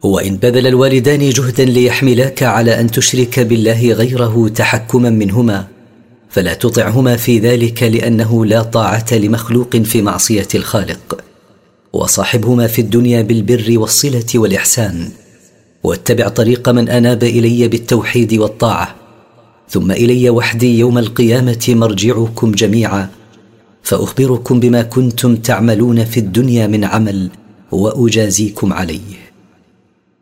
وإن بذل الوالدان جهدا ليحملاك على أن تشرك بالله غيره تحكما منهما فلا تطعهما في ذلك، لأنه لا طاعة لمخلوق في معصية الخالق. وصاحبهما في الدنيا بالبر والصلة والإحسان، واتبع طريق من أناب إلي بالتوحيد والطاعة، ثم إلي وحدي يوم القيامة مرجعكم جميعا، فأخبركم بما كنتم تعملون في الدنيا من عمل وأجازيكم عليه.